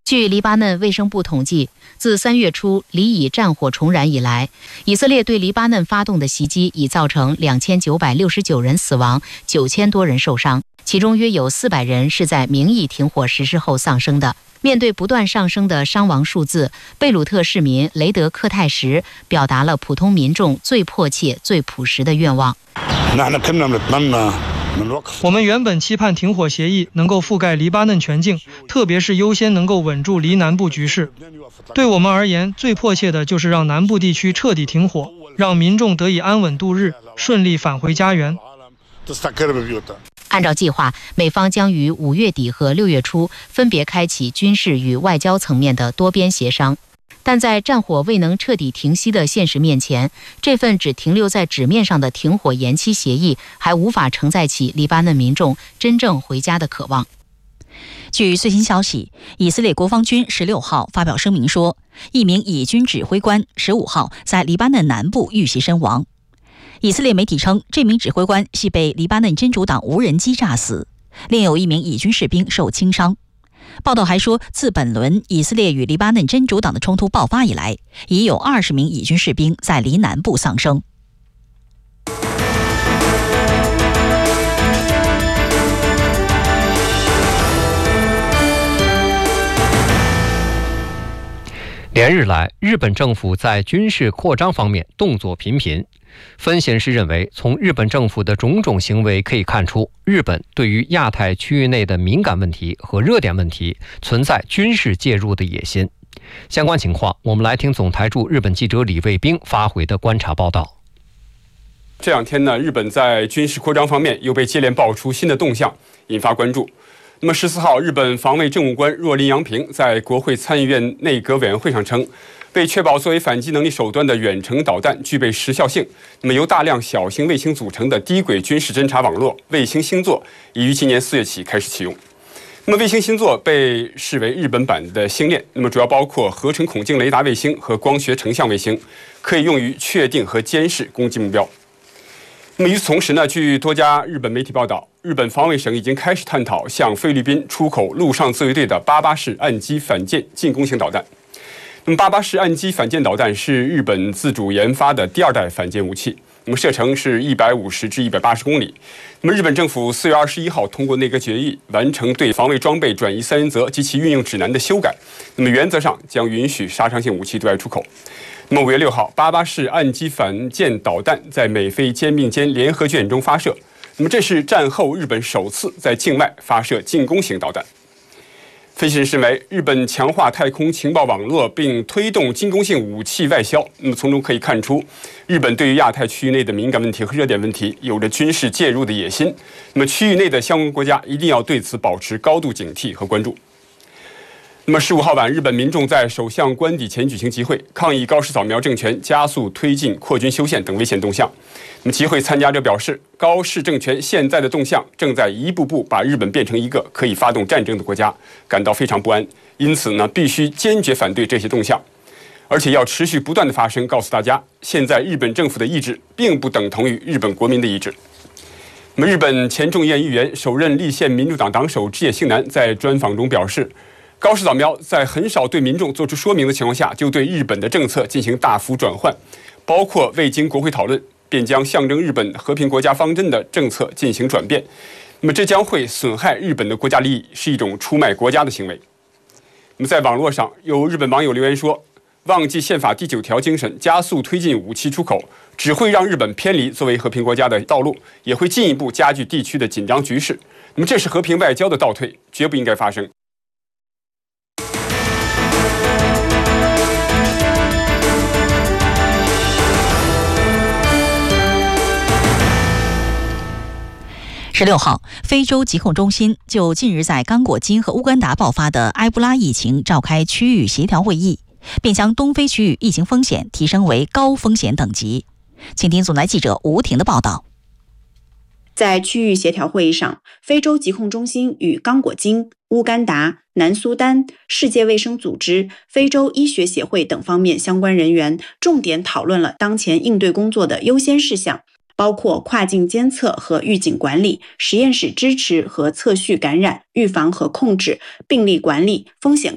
据黎巴嫩卫生部统计，自3月初黎以战火重燃以来，以色列对黎巴嫩发动的袭击已造成2969人死亡，9000多人受伤，其中约有400人是在名义停火实施后丧生的。面对不断上升的伤亡数字，贝鲁特市民雷德克泰什表达了普通民众最迫切、最朴实的愿望。 我们原本期盼停火协议能够覆盖黎巴嫩全境，特别是优先能够稳住黎南部局势。对我们而言，最迫切的就是让南部地区彻底停火，让民众得以安稳度日，顺利返回家园。 按照计划，美方将于5月底和6月初分别开启军事与外交层面的多边协商。但在战火未能彻底停息的现实面前，这份只停留在纸面上的停火延期协议还无法承载起黎巴嫩民众真正回家的渴望。 据最新消息，以色列国防军16号发表声明说，一名以军指挥官15号在黎巴嫩南部遇袭身亡。以色列媒体称，这名指挥官系被黎巴嫩真主党无人机炸死，另有一名以军士兵受轻伤。报道还说，自本轮以色列与黎巴嫩真主党的冲突爆发以来，已有20名以军士兵在黎南部丧生。 连日来，日本政府在军事扩张方面动作频频。分析人士认为，从日本政府的种种行为可以看出，日本对于亚太区域内的敏感问题和热点问题存在军事介入的野心。相关情况，我们来听总台驻日本记者李卫兵发回的观察报道。 这两天呢，日本在军事扩张方面又被接连爆出新的动向，引发关注。那么14号，日本防卫政务官若林洋平在国会参议院内阁委员会上称，为确保作为反击能力手段的远程导弹具备时效性，那么由大量小型卫星组成的低轨军事侦察网络卫星星座已于今年4月起开始启用。那么卫星星座被视为日本版的星链，那么主要包括合成孔径雷达卫星和光学成像卫星，可以用于确定和监视攻击目标。那么与此同时呢，据多家日本媒体报道，日本防卫省已经开始探讨向菲律宾出口陆上自卫队的88式岸基反舰进攻型导弹。那么88式岸基反舰导弹是日本自主研发的第2代反舰武器，那么射程是150至180公里。那么日本政府4月21号通过内阁决议，完成对防卫装备转移三原则及其运用指南的修改，那么原则上将允许杀伤性武器对外出口。那么5月6号，88式岸基反舰导弹在美菲肩并肩联合军演中发射，那么这是战后日本首次在境外发射进攻型导弹。分析人士认为，日本强化太空情报网络并推动进攻性武器外销，那么从中可以看出，日本对于亚太区域内的敏感问题和热点问题有着军事介入的野心。那么区域内的相关国家一定要对此保持高度警惕和关注。那么15号晚，日本民众在首相官邸前举行集会，抗议高市早苗政权加速推进扩军修宪等危险动向。那么集会参加者表示，高市政权现在的动向正在一步步把日本变成一个可以发动战争的国家，感到非常不安。因此呢，必须坚决反对这些动向，而且要持续不断的发声，告诉大家，现在日本政府的意志并不等同于日本国民的意志。那么日本前众议院议员、首任立宪民主党党首枝野幸男在专访中表示，高市早苗在很少对民众做出说明的情况下，就对日本的政策进行大幅转换，包括未经国会讨论便将象征日本和平国家方针的政策进行转变。那么这将会损害日本的国家利益，是一种出卖国家的行为。那么在网络上，有日本网友留言说，忘记宪法第9条精神，加速推进武器出口，只会让日本偏离作为和平国家的道路，也会进一步加剧地区的紧张局势。那么这是和平外交的倒退，绝不应该发生。 16号，非洲疾控中心就近日在刚果金和乌干达爆发的埃布拉疫情召开区域协调会议，并将东非区域疫情风险提升为高风险等级。请听总台记者吴婷的报道。 在区域协调会议上，非洲疾控中心与刚果金、乌干达、南苏丹、世界卫生组织、非洲医学协会等方面相关人员重点讨论了当前应对工作的优先事项，包括跨境监测和预警管理、实验室支持和测序感染、预防和控制、病例管理、风险